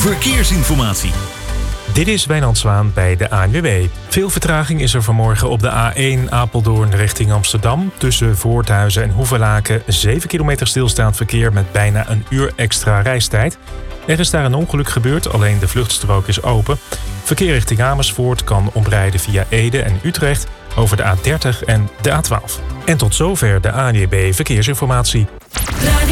verkeersinformatie. Dit is Wijnand Zwaan bij de ANWB. Veel vertraging is er vanmorgen op de A1 Apeldoorn richting Amsterdam. Tussen Voorthuizen en Hoevelaken 7 kilometer stilstaand verkeer met bijna een uur extra reistijd. Er is daar een ongeluk gebeurd, alleen de vluchtstrook is open. Verkeer richting Amersfoort kan omrijden via Ede en Utrecht over de A30 en de A12. En tot zover de ANWB Verkeersinformatie.